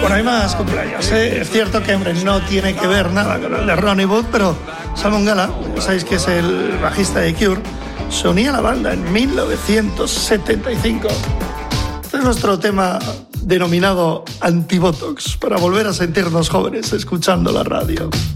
Bueno, hay más cumpleaños, ¿eh? Es cierto que, hombre, no tiene que ver nada con el de Ronnie Wood, pero Simon Gala, sabéis que es el bajista de Cure, se unía a la banda en 1975. Este es nuestro tema denominado Antibotox, para volver a sentirnos jóvenes escuchando la radio.